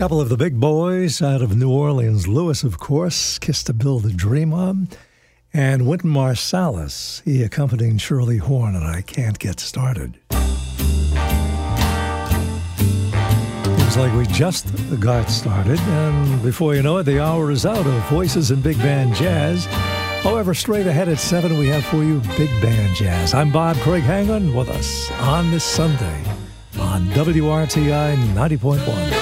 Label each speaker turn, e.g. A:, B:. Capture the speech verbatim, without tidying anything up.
A: Couple of the big boys out of New Orleans. Lewis, of course, Kiss to Build a Dream On. And Wynton Marsalis, he accompanying Shirley Horn and I Can't Get Started. Seems like we just got started, and before you know it, the hour is out of Voices in Big Band Jazz. However, straight ahead at seven, we have for you Big Band Jazz. I'm Bob Craig. Hang on with us on this Sunday on W R T I ninety point one.